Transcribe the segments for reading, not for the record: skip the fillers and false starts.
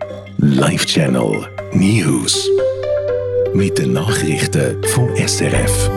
Live Channel News. Mit den Nachrichten vom SRF.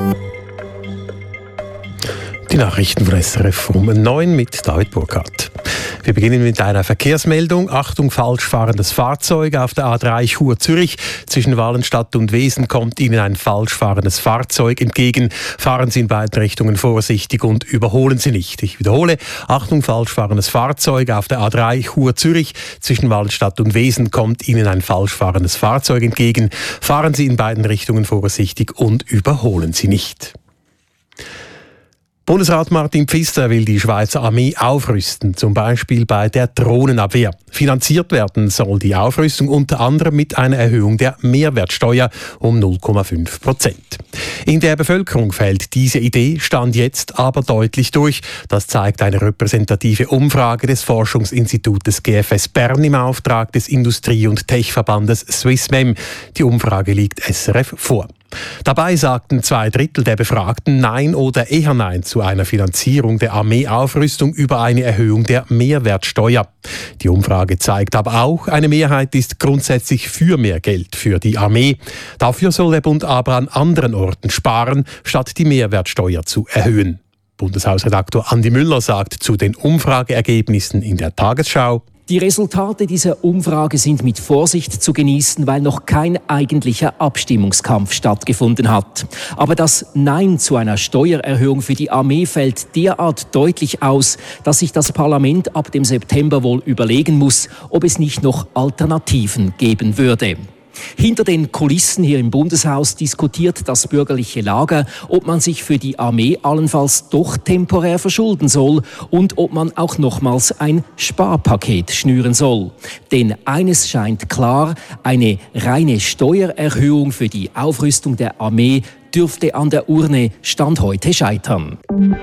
Die Nachrichten von SRF um 9 mit David Burkhardt. Wir beginnen mit einer Verkehrsmeldung. Achtung, falsch fahrendes Fahrzeug auf der A3 Chur-Zürich. Zwischen Walenstadt und Wesen kommt Ihnen ein falsch fahrendes Fahrzeug entgegen. Fahren Sie in beiden Richtungen vorsichtig und überholen Sie nicht. Ich wiederhole, Achtung, falsch fahrendes Fahrzeug auf der A3 Chur-Zürich. Zwischen Walenstadt und Wesen kommt Ihnen ein falsch fahrendes Fahrzeug entgegen. Fahren Sie in beiden Richtungen vorsichtig und überholen Sie nicht. Bundesrat Martin Pfister will die Schweizer Armee aufrüsten, zum Beispiel bei der Drohnenabwehr. Finanziert werden soll die Aufrüstung unter anderem mit einer Erhöhung der Mehrwertsteuer um 0,5%. In der Bevölkerung fällt diese Idee Stand jetzt aber deutlich durch. Das zeigt eine repräsentative Umfrage des Forschungsinstitutes GFS Bern im Auftrag des Industrie- und Techverbandes Swissmem. Die Umfrage liegt SRF vor. Dabei sagten 2/3 der Befragten Nein oder eher Nein zu einer Finanzierung der Armeeaufrüstung über eine Erhöhung der Mehrwertsteuer. Die Umfrage zeigt aber auch, eine Mehrheit ist grundsätzlich für mehr Geld für die Armee. Dafür soll der Bund aber an anderen Orten sparen, statt die Mehrwertsteuer zu erhöhen. Bundeshausredaktor Andi Müller sagt zu den Umfrageergebnissen in der Tagesschau: Die Resultate dieser Umfrage sind mit Vorsicht zu genießen, weil noch kein eigentlicher Abstimmungskampf stattgefunden hat. Aber das Nein zu einer Steuererhöhung für die Armee fällt derart deutlich aus, dass sich das Parlament ab dem September wohl überlegen muss, ob es nicht noch Alternativen geben würde. Hinter den Kulissen hier im Bundeshaus diskutiert das bürgerliche Lager, ob man sich für die Armee allenfalls doch temporär verschulden soll und ob man auch nochmals ein Sparpaket schnüren soll. Denn eines scheint klar, eine reine Steuererhöhung für die Aufrüstung der Armee dürfte an der Urne Stand heute scheitern.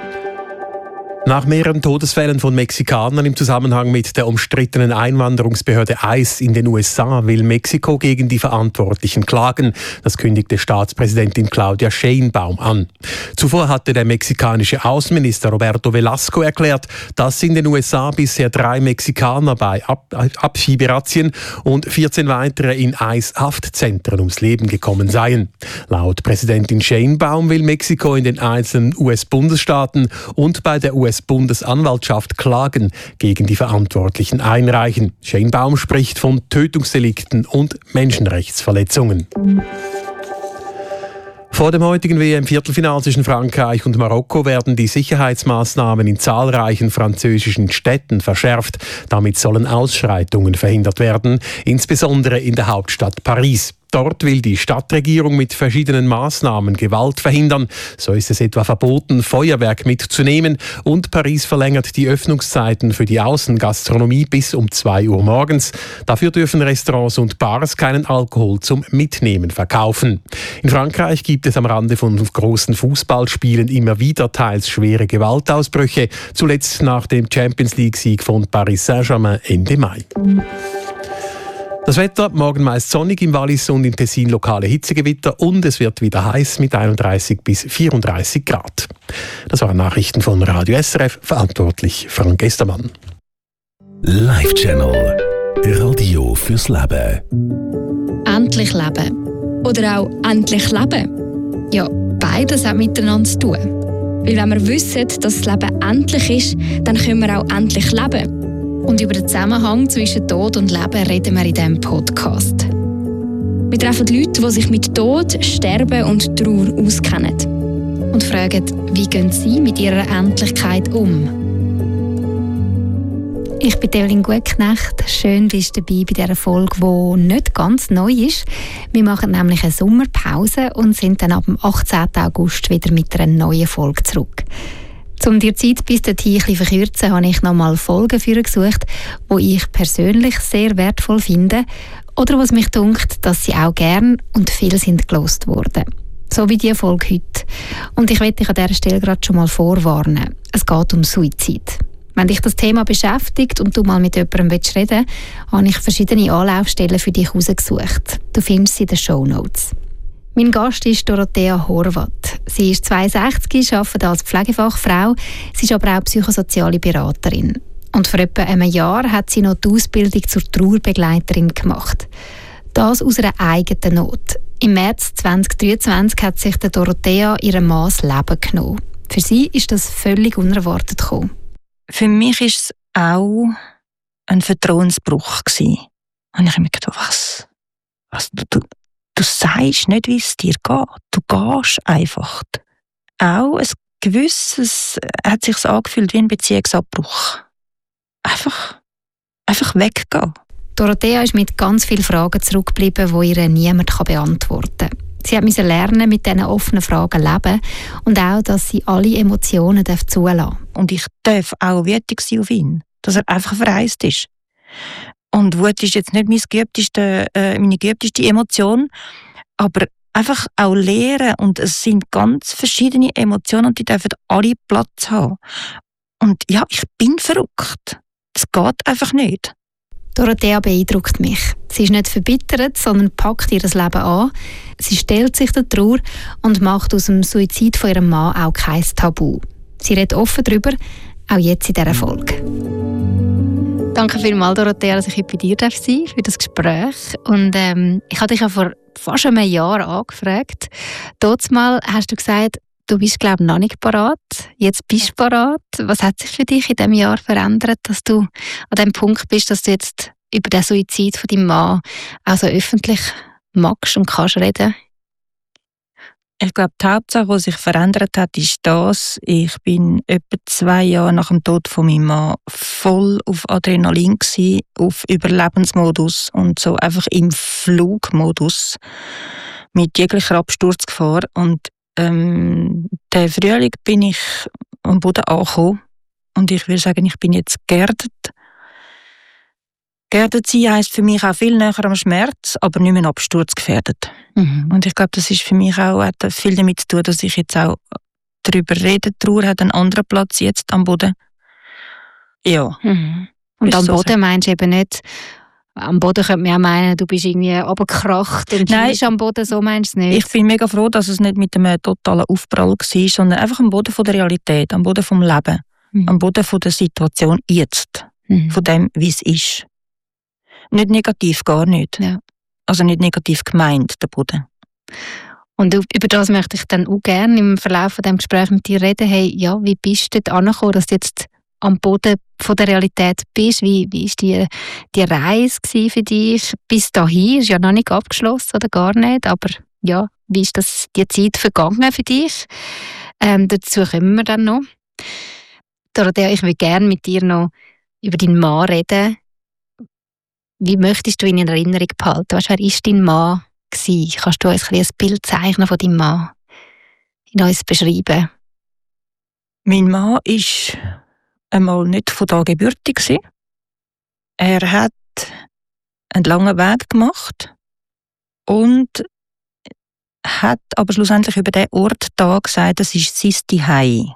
Nach mehreren Todesfällen von Mexikanern im Zusammenhang mit der umstrittenen Einwanderungsbehörde ICE in den USA will Mexiko gegen die Verantwortlichen klagen. Das kündigte Staatspräsidentin Claudia Sheinbaum an. Zuvor hatte der mexikanische Außenminister Roberto Velasco erklärt, dass in den USA bisher 3 Mexikaner bei Abschieberazzien und 14 weitere in ICE-Haftzentren ums Leben gekommen seien. Laut Präsidentin Sheinbaum will Mexiko in den einzelnen US-Bundesstaaten und bei der US-Bundesanwaltschaft Klagen gegen die Verantwortlichen einreichen. Sheinbaum spricht von Tötungsdelikten und Menschenrechtsverletzungen. Vor dem heutigen WM-Viertelfinale zwischen Frankreich und Marokko werden die Sicherheitsmaßnahmen in zahlreichen französischen Städten verschärft. Damit sollen Ausschreitungen verhindert werden, insbesondere in der Hauptstadt Paris. Dort will die Stadtregierung mit verschiedenen Maßnahmen Gewalt verhindern. So ist es etwa verboten, Feuerwerk mitzunehmen, und Paris verlängert die Öffnungszeiten für die Außengastronomie bis um 2 Uhr morgens. Dafür dürfen Restaurants und Bars keinen Alkohol zum Mitnehmen verkaufen. In Frankreich gibt es am Rande von großen Fußballspielen immer wieder teils schwere Gewaltausbrüche, zuletzt nach dem Champions-League-Sieg von Paris Saint-Germain Ende Mai. Das Wetter, morgen meist sonnig, im Wallis und im Tessin lokale Hitzegewitter, und es wird wieder heiß mit 31 bis 34 Grad. Das waren Nachrichten von Radio SRF, verantwortlich Frank Estermann. Live Channel, Radio fürs Leben. Endlich leben. Oder auch endlich leben. Ja, beides hat miteinander zu tun. Weil wenn wir wissen, dass das Leben endlich ist, dann können wir auch endlich leben. Und über den Zusammenhang zwischen Tod und Leben reden wir in diesem Podcast. Wir treffen Leute, die sich mit Tod, Sterben und Trauer auskennen. Und fragen, wie gehen sie mit ihrer Endlichkeit um? Ich bin Evelyn Gutknecht. Schön bist du dabei bei dieser Folge, die nicht ganz neu ist. Wir machen nämlich eine Sommerpause und sind dann ab dem 18. August wieder mit einer neuen Folge zurück. Um die Zeit bis dorthin ein bisschen verkürzen, habe ich nochmal Folgen für gesucht, die ich persönlich sehr wertvoll finde oder was mich dunkt, dass sie auch gern und viel sind gelost worden. So wie diese Folge heute. Und ich möchte dich an dieser Stelle gerade schon mal vorwarnen. Es geht um Suizid. Wenn dich das Thema beschäftigt und du mal mit jemandem reden willst, habe ich verschiedene Anlaufstellen für dich herausgesucht. Du findest sie in den Shownotes. Mein Gast ist Dorothea Horvath. Sie ist 62, arbeitet als Pflegefachfrau, sie ist aber auch psychosoziale Beraterin. Und vor etwa einem Jahr hat sie noch die Ausbildung zur Trauerbegleiterin gemacht. Das aus einer eigenen Not. Im März 2023 hat sich der Dorothea ihrem Mann das Leben genommen. Für sie ist das völlig unerwartet gekommen. Für mich war es auch ein Vertrauensbruch gewesen. Und ich habe mir gedacht, was du sagst nicht, wie es dir geht. Du gehst einfach. Auch ein gewisses hat sich angefühlt wie ein Beziehungsabbruch. Einfach weggehen. Dorothea ist mit ganz vielen Fragen zurückgeblieben, die ihr niemand beantworten kann. Sie musste lernen, mit diesen offenen Fragen leben und auch, dass sie alle Emotionen zulassen darf. Und ich darf auch wütend sein auf ihn, dass er einfach verreist ist. Und Wut ist jetzt nicht meine geübteste Emotion, aber einfach auch lernen. Und es sind ganz verschiedene Emotionen und die dürfen alle Platz haben. Und ja, ich bin verrückt. Es geht einfach nicht. Dorothea beeindruckt mich. Sie ist nicht verbittert, sondern packt ihr Leben an. Sie stellt sich der Trauer und macht aus dem Suizid von ihrem Mann auch kein Tabu. Sie redet offen darüber, auch jetzt in dieser Folge. Danke vielmals, Dorothea, dass ich heute bei dir sein darf für das Gespräch. Und ich habe dich ja vor fast einem Jahr angefragt. Dazumal hast du gesagt, du bist, glaube ich, noch nicht parat. Jetzt bist du parat. Was hat sich für dich in diesem Jahr verändert, dass du an dem Punkt bist, dass du jetzt über den Suizid von deinem Mann also öffentlich magst und kannst reden? Ich glaube, die Hauptsache, die sich verändert hat, ist das. Ich bin etwa 2 Jahre nach dem Tod von meinem Mann voll auf Adrenalin gewesen, auf Überlebensmodus und so einfach im Flugmodus mit jeglicher Absturzgefahr. Und der Frühling bin ich am Boden angekommen und ich würde sagen, ich bin jetzt geerdet. Geerdet sein heisst für mich auch viel näher am Schmerz, aber nicht mehr absturzgefährdet. Mhm. Und ich glaube, das ist für mich auch, hat viel damit zu tun, dass ich jetzt auch darüber rede. Die Trauer hat einen anderen Platz jetzt am Boden. Ja. Mhm. Und am Boden so meinst du eben nicht, am Boden könnte man auch meinen, du bist irgendwie runtergekracht und liegst am Boden, so meinst du nicht? Ich bin mega froh, dass es nicht mit einem totalen Aufprall war, sondern einfach am Boden von der Realität, am Boden vom Leben, am Boden von der Situation jetzt, von dem, wie es ist. Nicht negativ, gar nicht. Ja. Also nicht negativ gemeint, der Boden. Und über das möchte ich dann auch gerne im Verlauf von diesem Gespräch mit dir reden. Hey, ja, wie bist du dort angekommen, dass du jetzt am Boden von der Realität bist? Wie war die Reise für dich? Bis dahin ist ja noch nicht abgeschlossen oder gar nicht, aber ja, wie ist die Zeit vergangen für dich? Dazu kommen wir dann noch. Dorothea, ich würde gerne mit dir noch über deinen Mann reden. Wie möchtest du ihn in Erinnerung behalten? Weißt, wer war dein Mann gewesen? Kannst du uns ein Bild zeichnen von deinem Mann? In uns beschreiben? Mein Mann war einmal nicht von da gebürtig. Er hat einen langen Weg gemacht und hat aber schlussendlich über diesen Ort da gesagt, das ist sein Zuhause.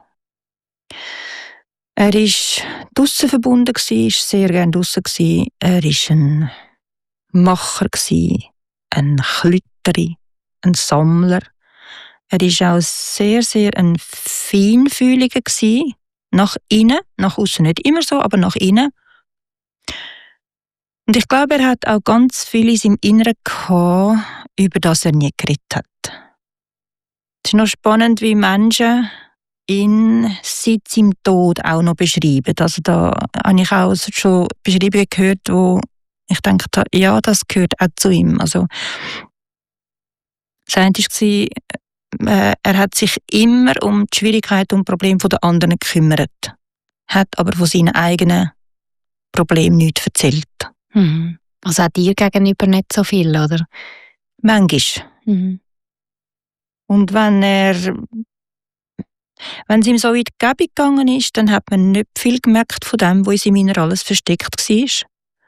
Er war draussen verbunden, war sehr gerne draussen. Er war ein Macher, ein Klütterer, ein Sammler. Er war auch sehr, sehr ein Feinfühliger. Nach innen, nach außen nicht immer so, aber nach innen. Und ich glaube, er hat auch ganz viel in seinem Inneren gehabt, über das er nie geredet hat. Es ist noch spannend, wie Menschen ihn seit seinem Tod auch noch beschreiben. Also da habe ich auch schon Beschreibungen gehört, wo ich denke, ja, das gehört auch zu ihm. Also das eine war, er hat sich immer um die Schwierigkeiten und Probleme der anderen gekümmert, hat aber von seinen eigenen Problemen nichts erzählt. Mhm. Also auch dir gegenüber nicht so viel, oder? Manchmal. Mhm. Und wenn es ihm so weit Gebung gegangen ist, dann hat man nicht viel gemerkt von dem, was in seinem Inneren alles versteckt war.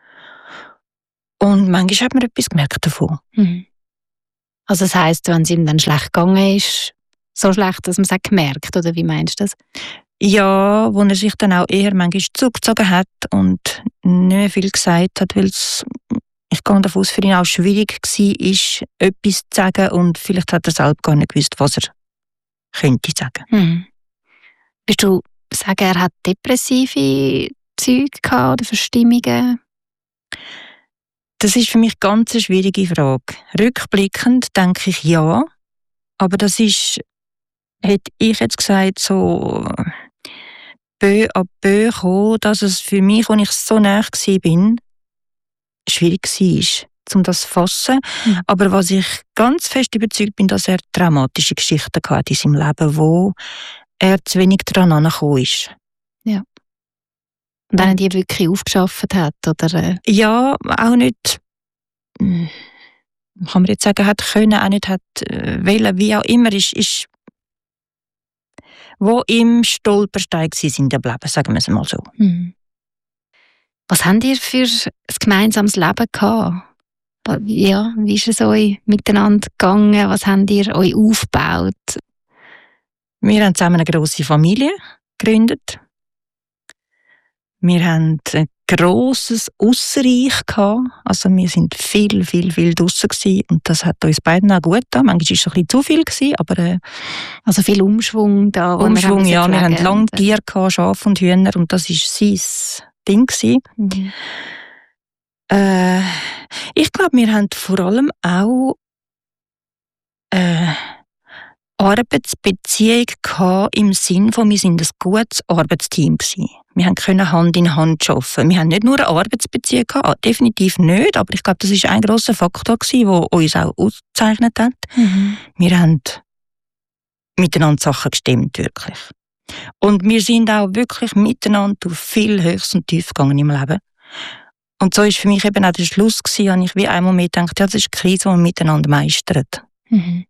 Und manchmal hat man etwas gemerkt davon. Mhm. Also das heisst, wenn es ihm dann schlecht gegangen ist, so schlecht, dass man es gemerkt, oder wie meinst du das? Ja, wo er sich dann auch eher manchmal zurückgezogen hat und nicht mehr viel gesagt hat, weil es, ich gehe davon aus, für ihn auch schwierig war, etwas zu sagen und vielleicht hat er selbst gar nicht gewusst, was er könnte sagen. Willst du sagen, er hat depressive Züge gehabt oder Verstimmungen? Das ist für mich ganz eine schwierige Frage. Rückblickend denke ich ja, aber das ist, hätte ich jetzt gesagt, so peu à peu gekommen, dass es für mich, als ich so nah war, schwierig war, um das zu fassen. Mhm. Aber was ich ganz fest überzeugt bin, dass er traumatische Geschichten hatte in seinem Leben, wo er zu wenig daran angekommen ist. Ja. Und wenn er die wirklich aufgeschafft hat, oder? Ja, auch nicht, kann man jetzt sagen, hat können, auch nicht hat wollen, wie auch immer, ist wo im Stolperstein sind geblieben, sagen wir es mal so. Mhm. Was habt ihr für ein gemeinsames Leben gehabt? Ja, wie ist es euch miteinander gegangen? Was habt ihr euch aufgebaut? Wir haben zusammen eine grosse Familie gegründet. Wir hatten ein grosses Aussenreich gehabt. Also wir sind viel draussen gewesen. Und das hat uns beiden auch gut getan. Manchmal war es ein bisschen zu viel gewesen, aber also viel Umschwung da. Umschwung, ja. Wir hatten lange Tiere gehabt, Schafe und Hühner. Und das war sein Ding gewesen. Mhm. Ich glaube, wir haben vor allem auch Arbeitsbeziehung gehabt, im Sinn von, wir sind ein gutes Arbeitsteam gewesen. Wir können Hand in Hand arbeiten. Wir haben nicht nur eine Arbeitsbeziehung gehabt, definitiv nicht, aber ich glaube, das war ein grosser Faktor gewesen, der uns auch ausgezeichnet hat. Mhm. Wir haben miteinander Sachen gestimmt, wirklich. Und wir sind auch wirklich miteinander durch viel Höchst und Tief gegangen im Leben. Und so war für mich eben auch der Schluss gewesen, habe ich wie einmal mehr gedacht, ja, das ist eine Krise, die man miteinander meistert. Mhm.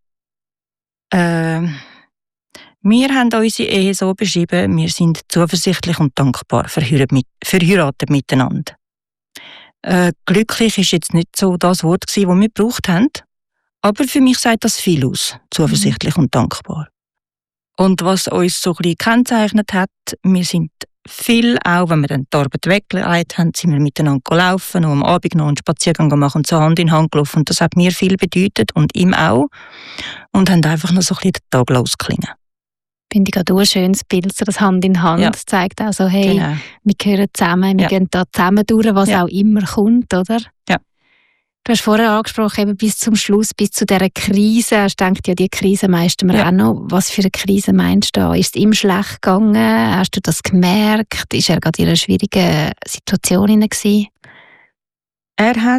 Wir haben unsere Ehe so beschrieben, wir sind zuversichtlich und dankbar, verheiratet miteinander. Glücklich ist jetzt nicht so das Wort gewesen, das wir gebraucht haben, aber für mich sagt das viel aus, zuversichtlich und dankbar. Und was uns so ein bisschen gekennzeichnet hat, wir sind viel, auch wenn wir dann die Arbeit weggelegt haben, sind wir miteinander gelaufen und am Abend noch einen Spaziergang gemacht und so Hand in Hand gelaufen. Und das hat mir viel bedeutet und ihm auch. Und haben einfach noch so ein bisschen den Tag losgeklingen. Finde ich gerade ein schönes Bild, so das Hand in Hand. Ja. Das zeigt auch so, hey, genau. Wir gehören zusammen, wir gehen da zusammen durch, was auch immer kommt, oder? Ja. Du hast vorher angesprochen, eben bis zum Schluss, bis zu dieser Krise. Hast du gedacht, ja, die Krise meistern wir auch noch. Was für eine Krise meinst du da? Ist es ihm schlecht gegangen? Hast du das gemerkt? Ist er gerade in einer schwierigen Situation gewesen? Er hat,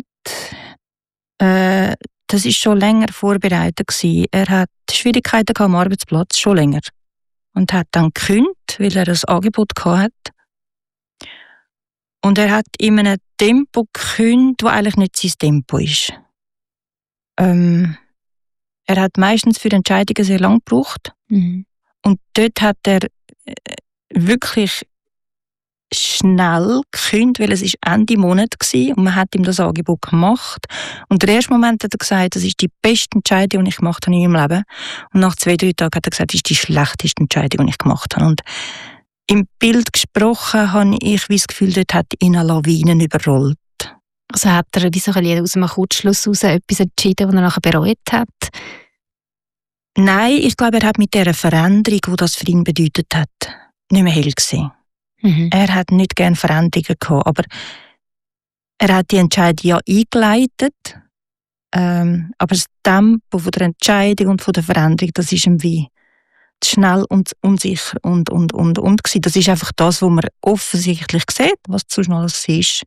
das ist schon länger vorbereitet gewesen. Er hat Schwierigkeiten gehabt am Arbeitsplatz, schon länger. Und hat dann gekündigt, weil er ein Angebot gehabt hat. Und er hat in einem Tempo gekündigt, das eigentlich nicht sein Tempo ist. Er hat meistens für Entscheidungen sehr lange gebraucht. Mhm. Und dort hat er wirklich schnell gekündigt, weil es ist Ende Monat war und man hat ihm das Angebot gemacht. Und der erste Moment hat er gesagt, das ist die beste Entscheidung, die ich gemacht habe in meinem Leben. Und nach 2-3 Tagen hat er gesagt, das ist die schlechteste Entscheidung, die ich gemacht habe. Und im Bild gesprochen habe ich das Gefühl, dort hat ihn eine Lawine überrollt. Also hat er wie so ein bisschen aus einem Kurzschluss heraus etwas entschieden, was er nachher bereut hat? Nein, ich glaube, er hat mit dieser Veränderung, die das für ihn bedeutet hat, nicht mehr hell gesehen. Mhm. Er hat nicht gerne Veränderungen gehabt, aber er hat die Entscheidung ja eingeleitet. Aber das Tempo von der Entscheidung und von der Veränderung, das ist ihm wie schnell und unsicher und gewesen. Das ist einfach das, was man offensichtlich sieht, was zu schnell ist.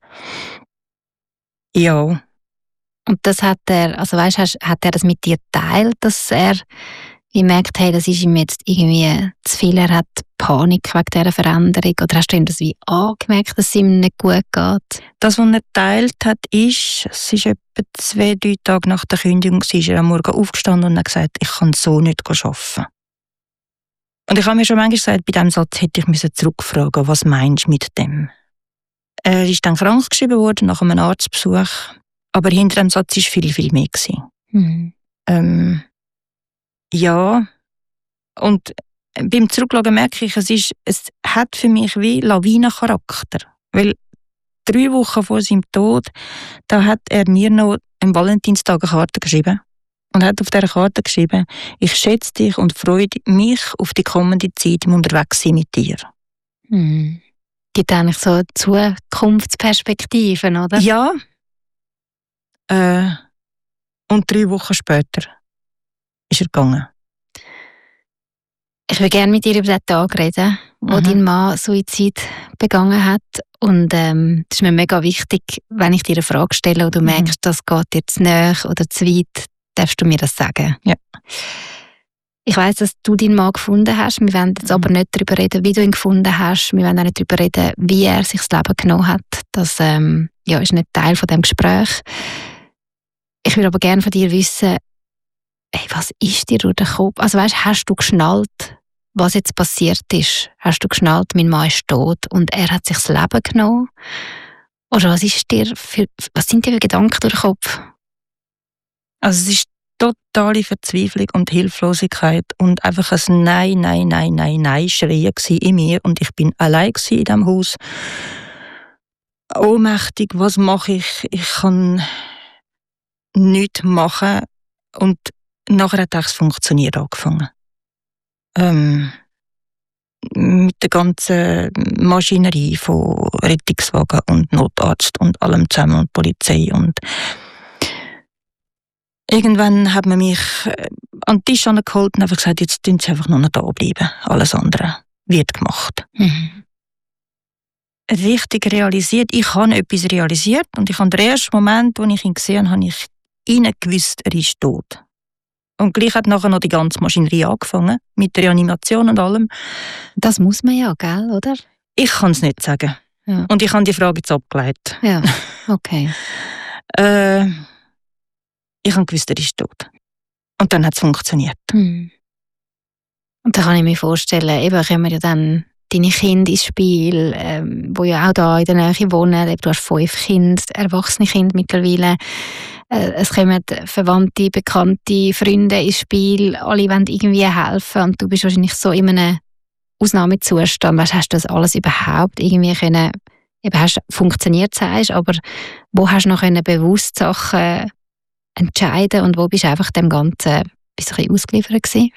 Ja. Und das hat er, also weißt, hat er das mit dir geteilt, dass er merkt, hey, das ist ihm jetzt irgendwie zu viel, er hat Panik wegen dieser Veränderung, oder hast du ihm das wie angemerkt, dass es ihm nicht gut geht? Das, was er geteilt hat, ist, es ist etwa 2-3 Tage nach der Kündigung, ist er am Morgen aufgestanden und hat gesagt, ich kann so nicht arbeiten. Und ich habe mir schon manchmal gesagt, bei diesem Satz hätte ich zurückfragen, was meinst du mit dem? Er ist dann krank geschrieben worden nach einem Arztbesuch, aber hinter dem Satz war viel mehr. Mhm. Ja, und beim Zurückschauen merke ich, es hat für mich wie Lawinencharakter. Weil 3 Wochen vor seinem Tod, da hat er mir noch am Valentinstag eine Karte geschrieben. Und hat auf dieser Karte geschrieben, ich schätze dich und freue mich auf die kommende Zeit im Unterwegssein mit dir. Mhm. gibt eigentlich so Zukunftsperspektiven, oder? Ja. Und 3 Wochen später ist er gegangen. Ich würde gerne mit dir über den Tag reden, wo dein Mann Suizid begangen hat. Und es ist mir mega wichtig, wenn ich dir eine Frage stelle und du merkst, das geht dir zu nahe oder zu weit, darfst du mir das sagen. Ja. Ich weiss, dass du deinen Mann gefunden hast. Wir wollen jetzt aber nicht darüber reden, wie du ihn gefunden hast. Wir wollen auch nicht darüber reden, wie er sich das Leben genommen hat. Das ist nicht Teil von dem Gespräch. Ich würde aber gerne von dir wissen, was ist dir durch den Kopf? Also weißt, hast du geschnallt, was jetzt passiert ist? Hast du geschnallt, mein Mann ist tot und er hat sich das Leben genommen? Oder was sind dir für Gedanken durch den Kopf? Also es ist totale Verzweiflung und Hilflosigkeit und einfach ein Nein, Nein, Nein, Nein, Nein schreien in mir und ich bin allein in diesem Haus. Ohnmächtig, was mache ich? Ich kann nichts machen und nachher hat es funktioniert angefangen. Mit der ganzen Maschinerie von Rettungswagen und Notarzt und allem zusammen und Polizei und irgendwann hat man mich an den Tisch geholt und einfach gesagt, jetzt tun sie einfach nur noch da bleiben. Alles andere wird gemacht. Richtig realisiert, ich habe etwas realisiert und ich habe den ersten Moment, wo ich ihn gesehen habe, ich gewusst, er ist tot. Und gleich hat nachher noch die ganze Maschinerie angefangen, mit der Reanimation und allem. Das muss man ja, gell, oder? Ich kann es nicht sagen. Ja. Und ich habe die Frage jetzt abgeleitet. Ja, okay. Ich habe gewusst, er ist tot. Und dann hat es funktioniert. Und da kann ich mir vorstellen, eben kommen ja dann deine Kinder ins Spiel, die ja auch da in der Nähe wohnen. Du hast 5 Kinder, erwachsene Kinder mittlerweile. Es kommen Verwandte, Bekannte, Freunde ins Spiel. Alle wollen irgendwie helfen und du bist wahrscheinlich so in einem Ausnahmezustand. Weißt, hast du das alles überhaupt irgendwie können, eben hast funktioniert, sagst, aber wo hast du noch bewusst Sachen entscheiden und wo bist du einfach dem Ganzen ein bisschen ausgeliefert gewesen?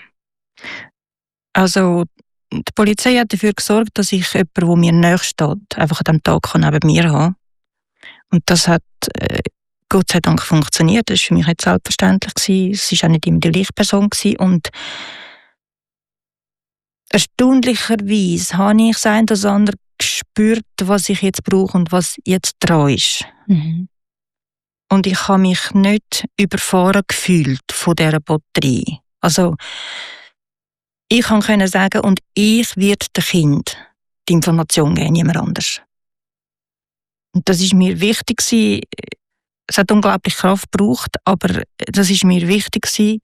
Also die Polizei hat dafür gesorgt, dass ich jemanden, der mir nahe steht, einfach an diesem Tag neben mir haben. Und das hat Gott sei Dank funktioniert. Das war für mich nicht selbstverständlich gewesen. Es war auch nicht immer die gleiche Person gewesen. Und erstaunlicherweise habe ich das eine oder andere gespürt, was ich jetzt brauche und was jetzt dran ist. Und ich habe mich nicht überfahren gefühlt von dieser Batterie. Also, ich konnte sagen, und ich werde dem Kind die Information geben, niemand anders. Und das ist mir wichtig gewesen. Es hat unglaublich Kraft gebraucht, aber das ist mir wichtig gewesen.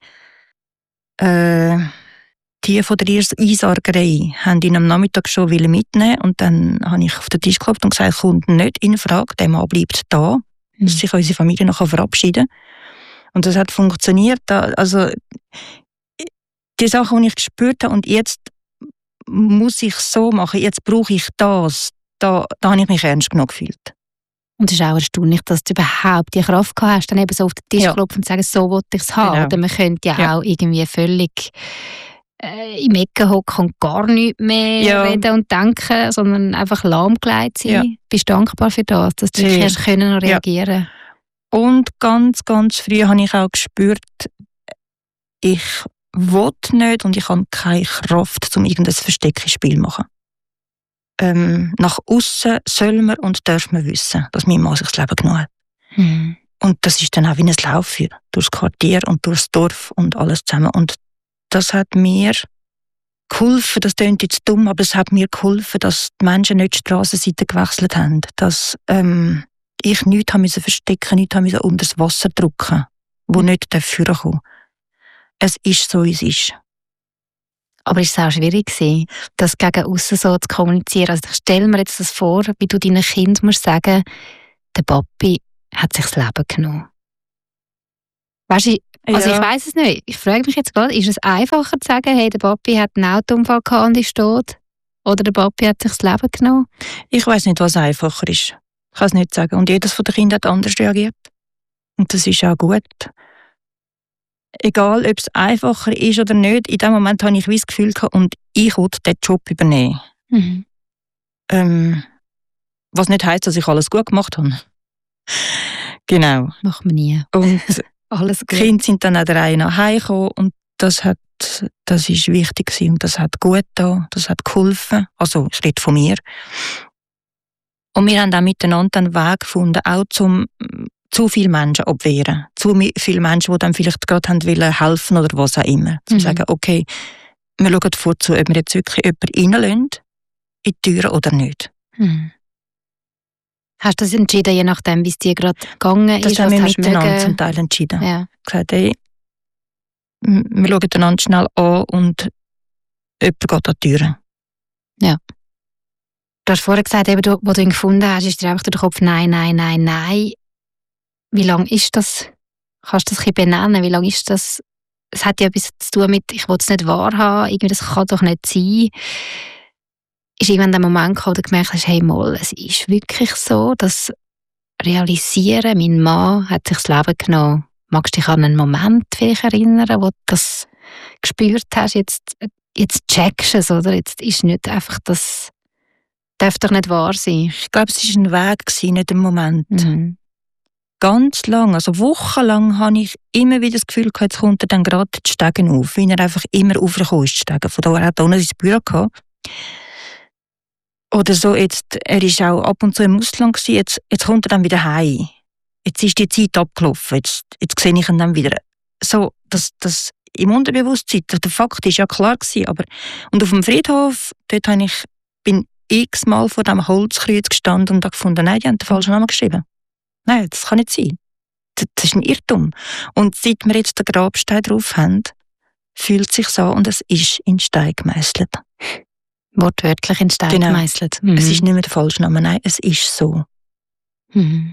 Die von der Einsargerei haben ihn am Nachmittag schon mitnehmen und dann habe ich auf den Tisch geklopft und gesagt, kommt nicht in Frage, der Mann bleibt da, dass sich unsere Familie noch verabschieden kann. Und das hat funktioniert. Also die Sachen, die ich gespürt habe und jetzt muss ich so machen, jetzt brauche ich das, da habe ich mich ernst genug gefühlt. Und es ist auch erstaunlich, dass du überhaupt die Kraft gehabt hast, dann eben so auf den Tisch klopfen und sagen, so wollte ich es haben. Genau. Oder man könnte ja auch irgendwie völlig im Ecken hocken und gar nichts mehr reden und denken, sondern einfach lahmgelegt sein. Ja. Bist du dankbar für das, dass du wirklich erst reagieren können? Und ganz, ganz früh habe ich auch gespürt, ich will nicht und ich habe keine Kraft, um irgendein Versteckspiel zu machen. Nach aussen soll man und darf man wissen, dass mein Mann sich das Leben genommen hat. Und das ist dann auch wie ein Laufen durchs Quartier und durchs Dorf und alles zusammen. Und das hat mir geholfen, das klingt jetzt dumm, aber es hat mir geholfen, dass die Menschen nicht die Strassenseite gewechselt haben. Dass ich nichts verstecken musste, nichts unter das Wasser drücken, wo nicht vorkommen. Es ist so, wie es ist. Aber ist es auch schwierig gewesen, das gegen aussen so zu kommunizieren? Also ich stelle mir jetzt das vor, wie du deinen Kindern musst sagen, der Papi hat sich das Leben genommen. Weißt du, also ich weiss es nicht. Ich frage mich jetzt gerade, ist es einfacher zu sagen, hey, der Papi hat einen Autounfall gehabt und ist tot? Oder der Papi hat sich das Leben genommen? Ich weiss nicht, was einfacher ist. Ich kann es nicht sagen. Und jedes von den Kindern hat anders reagiert. Und das ist auch gut. Egal, ob es einfacher ist oder nicht, in dem Moment habe ich das Gefühl gehabt, und ich wollte diesen Job übernehmen. Was nicht heisst, dass ich alles gut gemacht habe. Genau. Macht man nie. Und Alles die gut. Kinder sind dann auch der Reihe nach Hause gekommen und das ist wichtig gewesen und das hat gut getan, das hat geholfen. Also, ich rede von mir. Und wir haben auch miteinander einen Weg gefunden, auch zum zu viele Menschen abwehren. Zu viele Menschen, die dann vielleicht gerade haben wollen helfen oder was auch immer. Zu sagen, okay, wir schauen vorzu, ob wir jetzt wirklich jemanden reinlassen, in die Türen oder nicht. Mhm. Hast du das entschieden, je nachdem, wie es dir gerade gegangen Das ist? haben wir was miteinander zum Teil entschieden. Ja. Gesagt, hey, wir schauen einander schnell an und jemand geht an die Türen. Du hast vorher gesagt, eben, wo du ihn gefunden hast, ist dir einfach durch den Kopf, nein. Wie lange ist das? Kannst du das ein bisschen benennen? Wie lange ist das? Es hat ja etwas zu tun mit, ich will es nicht wahrhaben, irgendwie, das kann doch nicht sein. Ist irgendwann der Moment gekommen, wo du gemerkt hast, hey mal, es ist wirklich so, das Realisieren, mein Mann hat sich das Leben genommen. Magst du dich an einen Moment vielleicht erinnern, wo du das gespürt hast, jetzt checkst du es, oder? Jetzt ist nicht einfach das, darf doch nicht wahr sein. Ich glaube, es war ein Weg, nicht ein Moment. Mhm. Ganz lang, also wochenlang habe ich immer wieder das Gefühl gehabt, jetzt kommt er dann gerade die Stege auf, wie er einfach immer aufgekommen ist, die Stege. Von daher hat er unten sein Büro gehabt. Oder so, er war auch ab und zu im Ausland gewesen, jetzt kommt er dann wieder heim. Jetzt ist die Zeit abgelaufen, jetzt sehe ich ihn dann wieder. So, das im Unterbewusstsein, der Fakt war ja klar gewesen, aber und auf dem Friedhof, dort bin ich x-mal vor dem Holzkreuz gestanden und habe gefunden, nein, die haben den falschen Namen geschrieben. Nein, das kann nicht sein. Das ist ein Irrtum. Und seit wir jetzt den Grabstein drauf haben, fühlt es sich so und es ist in Stein gemeißelt. Wortwörtlich in Stein gemeißelt. Mhm. Es ist nicht mehr der falsche Name, nein, es ist so. Mhm.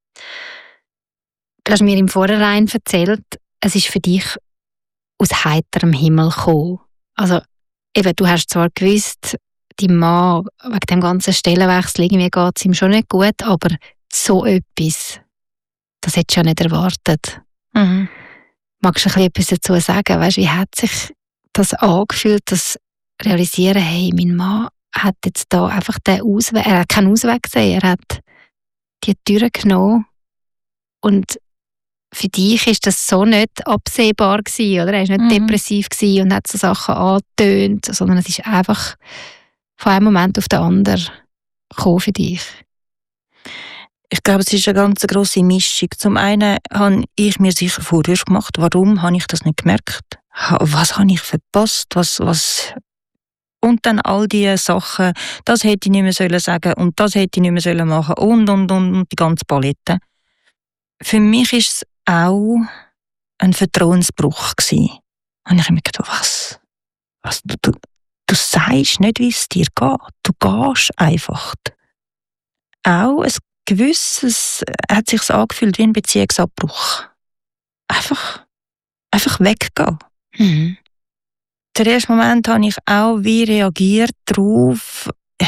Du hast mir im Vorhinein erzählt, es ist für dich aus heiterem Himmel gekommen. Also, eben, du hast zwar gewusst, dein Mann, wegen dem ganzen Stellenwechsel, irgendwie geht es ihm schon nicht gut, aber so etwas, das hättest du ja nicht erwartet. Mhm. Magst du etwas dazu sagen? Weißt, wie hat sich das angefühlt, das Realisieren, hey, mein Mann hat jetzt da einfach den Ausweg, er hat keinen Ausweg gesehen, er hat die Türe genommen und für dich ist das so nicht absehbar gewesen, oder? Er war nicht depressiv gewesen und hat so Sachen angetönt, sondern es ist einfach von einem Moment auf den anderen gekommen für dich. Ich glaube, es ist eine ganz grosse Mischung. Zum einen habe ich mir sicher Vorwürfe gemacht, warum habe ich das nicht gemerkt? Was habe ich verpasst? Was? Und dann all diese Sachen, das hätte ich nicht mehr sagen sollen und das hätte ich nicht mehr machen sollen und die ganze Palette. Für mich ist es auch ein Vertrauensbruch gewesen. Und ich habe mir gedacht, was? Du sagst nicht, wie es dir geht. Du gehst einfach. Auch ein gewisses hat sich so angefühlt wie ein Beziehungsabbruch. Einfach weggehen. Mhm. Der erste Moment habe ich auch wie reagiert darauf.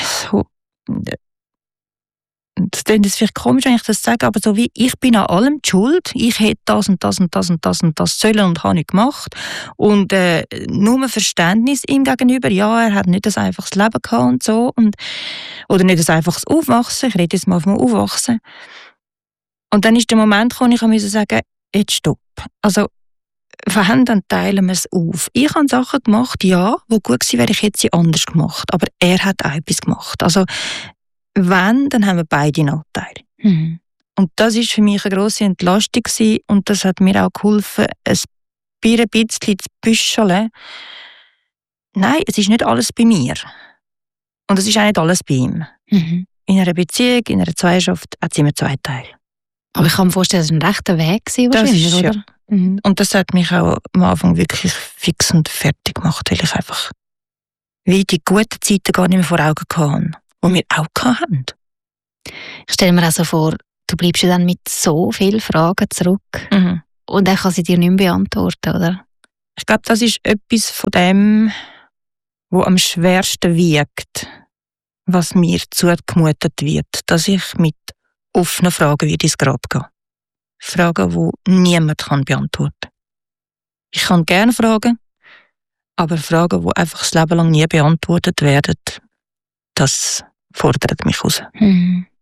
Das klingt jetzt vielleicht komisch, wenn ich das sage, aber so wie, ich bin an allem die schuld. Ich hätte das und das und das und das und das sollen und habe nicht gemacht. Und nur Verständnis ihm gegenüber. Ja, er hat nicht ein einfaches Leben gehabt und so. Oder nicht ein einfaches Aufwachsen. Ich rede jetzt mal vom Aufwachsen. Und dann ist der Moment gekommen, ich musste sagen, jetzt stopp. Also, wenn, dann teilen wir es auf. Ich habe Sachen gemacht, ja, die gut gewesen wären, ich hätte sie anders gemacht. Aber er hat auch etwas gemacht. Also, wenn, dann haben wir beide Nachteile. Mhm. Und das war für mich eine grosse Entlastung gewesen, und das hat mir auch geholfen, ein bisschen zu büscheln. Nein, es ist nicht alles bei mir. Und es ist auch nicht alles bei ihm. Mhm. In einer Beziehung, in einer Zweierschaft hat es immer zwei Teile. Aber ich kann mir vorstellen, dass es ein rechter Weg war, wahrscheinlich, ist, oder? Ja. Mhm. Und das hat mich auch am Anfang wirklich fix und fertig gemacht, weil ich einfach wie die guten Zeiten gar nicht mehr vor Augen hatte, die wir auch hatten. Ich stelle mir auch so vor, du bleibst ja dann mit so vielen Fragen zurück und er kann sie dir nicht mehr beantworten, oder? Ich glaube, das ist etwas von dem, was am schwersten wiegt, was mir zugemutet wird, dass ich mit offenen Fragen wieder ins Grab gehe. Fragen, die niemand beantworten kann. Ich kann gerne fragen, aber Fragen, die einfach das Leben lang nie beantwortet werden, das fordert mich raus. Mhm.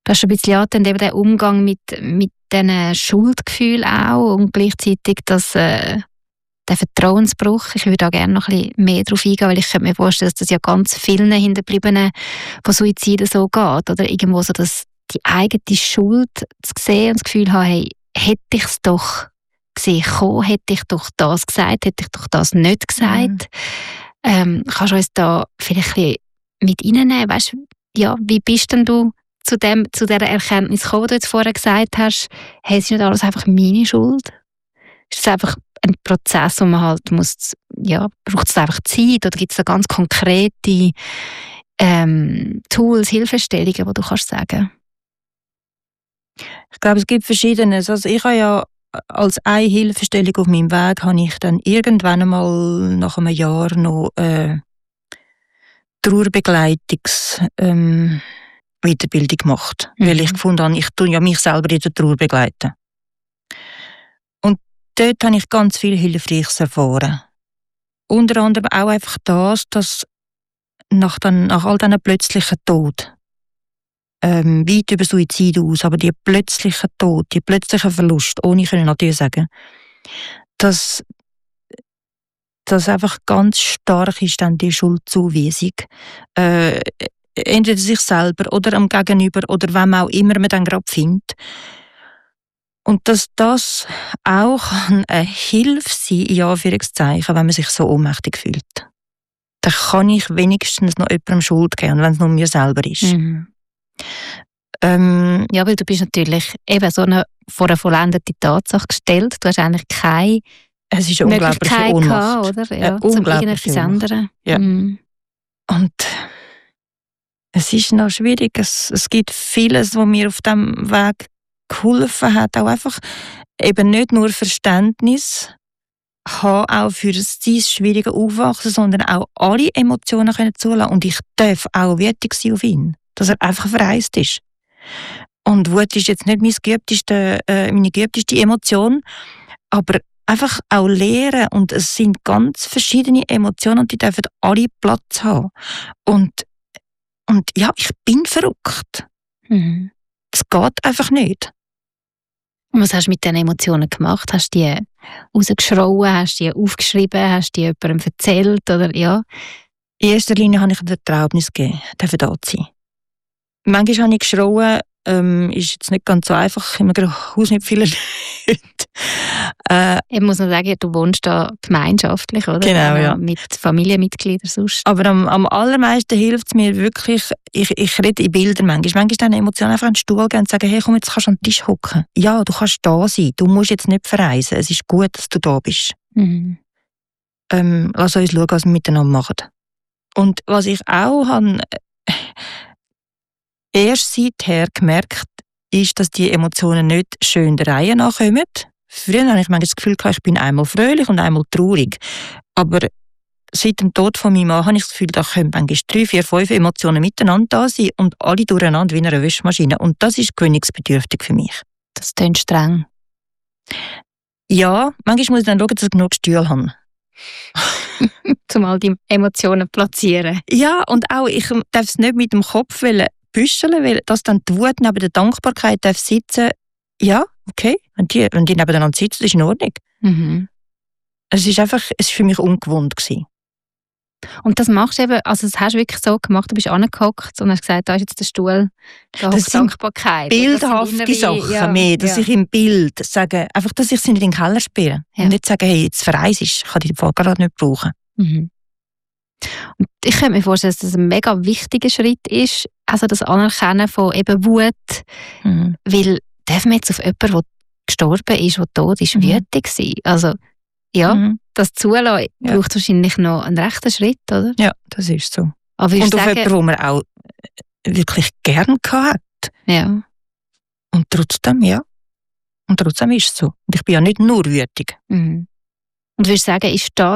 Du hast ein bisschen angetönt, eben den Umgang mit diesen Schuldgefühlen auch und gleichzeitig der Vertrauensbruch. Ich würde da gerne noch ein bisschen mehr darauf eingehen, weil ich könnte mir vorstellen, dass das ja ganz vielen Hinterbliebenen von Suiziden so geht. Oder irgendwo so, dass die eigene Schuld zu sehen und das Gefühl haben, hey, hätte ich es doch gesehen, hätte ich doch das gesagt, hätte ich doch das nicht gesagt. Kannst du uns da vielleicht ein bisschen mit reinnehmen? Weißt, ja, wie bist denn du zu dieser Erkenntnis gekommen, die du jetzt vorher gesagt hast, hey, es ist nicht alles einfach meine Schuld? Ist es einfach ein Prozess, wo man halt muss, ja, braucht es einfach Zeit oder gibt es da ganz konkrete Tools, Hilfestellungen, die du kannst sagen? Ich glaube, es gibt Verschiedenes. Also ich habe ja als eine Hilfestellung auf meinem Weg habe ich dann irgendwann einmal nach einem Jahr noch Trauerbegleitungs Weiterbildung gemacht, weil ich gefunden habe, ich tue ja mich selber in der Trauer begleiten. Und dort habe ich ganz viel Hilfreiches erfahren. Unter anderem auch einfach das, dass nach all diesen plötzlichen Tod, weit über Suizid aus, aber die plötzlichen Tod, die plötzlichen Verlust, ohne können natürlich sagen, dass einfach ganz stark ist dann die Schuldzuweisung. Entweder sich selber oder am Gegenüber oder wem auch immer man dann gerade findet. Und dass das auch eine Hilfe sein kann, in Anführungszeichen, wenn man sich so ohnmächtig fühlt. Dann kann ich wenigstens noch jemandem Schuld geben, wenn es nur mir selber ist. Ja, weil du bist natürlich eben so vor eine vollendete Tatsache gestellt. Du hast eigentlich keine es ist eine Möglichkeit gehabt, oder? Ja, zum irgendetwas ändern. Ja. Und es ist noch schwierig. Es gibt vieles, was mir auf diesem Weg geholfen hat. Auch einfach eben nicht nur Verständnis haben, auch für das schwierige Aufwachsen, sondern auch alle Emotionen können zulassen. Und ich darf auch wütig sein auf ihn, dass er einfach verreist ist. Und Wut ist jetzt nicht meine geübteste Emotion, aber einfach auch lernen. Und es sind ganz verschiedene Emotionen und die dürfen alle Platz haben. Und ja, ich bin verrückt. Es geht einfach nicht. Und was hast du mit diesen Emotionen gemacht? Hast du die rausgeschrauen, hast du die aufgeschrieben, hast du die jemandem erzählt? Oder, ja? In erster Linie habe ich eine Erlaubnis gegeben, dafür da zu sein. Manchmal habe ich geschrauen, ist jetzt nicht ganz so einfach, in einem Haus mit vielen Leuten. Ich muss noch sagen, du wohnst da gemeinschaftlich, oder? Genau, ja. Mit Familienmitgliedern sonst. Aber am allermeisten hilft es mir wirklich, ich rede in Bildern manchmal. Manchmal dann Emotionen einfach an den Stuhl gehen und sagen, hey, komm, jetzt kannst du an den Tisch hocken. Ja, du kannst da sein, du musst jetzt nicht verreisen. Es ist gut, dass du da bist. Lass uns schauen, was wir miteinander machen. Und was ich auch habe, erst seither gemerkt, ist, dass die Emotionen nicht schön der Reihe nachkommen. Früher hatte ich manchmal das Gefühl, ich bin einmal fröhlich und einmal traurig. Aber seit dem Tod von meinem Mann habe ich das Gefühl, da können manchmal 3, 4, 5 Emotionen miteinander da sein und alle durcheinander wie in einer Wäschmaschine. Und das ist gewöhnungsbedürftig für mich. Das klingt streng. Ja, manchmal muss ich dann schauen, dass ich genug Stühle habe. Zumal die Emotionen platzieren. Ja, und auch, ich darf es nicht mit dem Kopf büscheln, weil das dann die Wut neben der Dankbarkeit darf sitzen. Ja, okay, wenn die nebeneinander sitzen, ist in Ordnung. Es ist für mich ungewohnt gewesen. Und das machst du eben, also das hast du wirklich so gemacht, du bist angehockt und hast gesagt, da ist jetzt der Stuhl, da das sind Dankbarkeit. Bildhafte Sachen mehr, dass ich im Bild sage, einfach, dass ich sie nicht in den Keller spiele. Und nicht sagen, hey, jetzt verreist ich kann die gerade nicht brauchen. Und ich könnte mir vorstellen, dass das ein mega wichtiger Schritt ist, also das Anerkennen von eben Wut, weil darf man jetzt auf jemanden, der gestorben ist, der tot ist, wütig sein? Also ja, das Zulassen braucht wahrscheinlich noch einen rechten Schritt, oder? Ja, das ist so. Aber und auf jemanden, den man auch wirklich gern hat. Ja. Und trotzdem, ist es so. Und ich bin ja nicht nur wütig. Und würdest du sagen, ist das